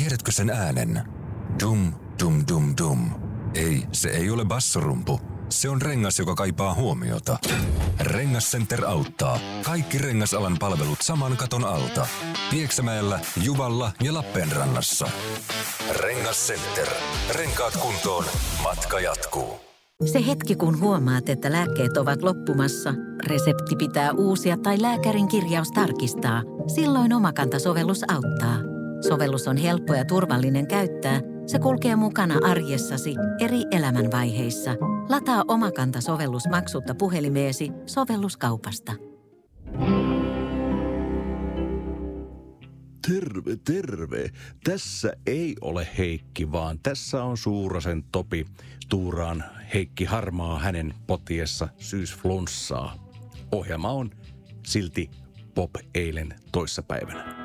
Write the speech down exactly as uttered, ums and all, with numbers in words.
Tiedätkö sen äänen? Dum, dum, dum, dum. Ei, se ei ole bassorumpu. Se on rengas, joka kaipaa huomiota. Rengascenter auttaa. Kaikki rengasalan palvelut saman katon alta. Pieksämäellä, Juvalla ja Lappeenrannassa. Rengascenter. Renkaat kuntoon. Matka jatkuu. Se hetki, kun huomaat, että lääkkeet ovat loppumassa, resepti pitää uusia tai lääkärin kirjaus tarkistaa, silloin Omakanta-sovellus auttaa. Sovellus on helppo ja turvallinen käyttää. Se kulkee mukana arjessasi eri elämänvaiheissa. Lataa Omakanta-sovellus maksutta puhelimeesi sovelluskaupasta. Terve, terve. Tässä ei ole Heikki, vaan tässä on Suurasen Topi. Tuuraan Heikki harmaa hänen potiessa syysflunssaa. Ohjelma on silti pop eilen toissapäivänä.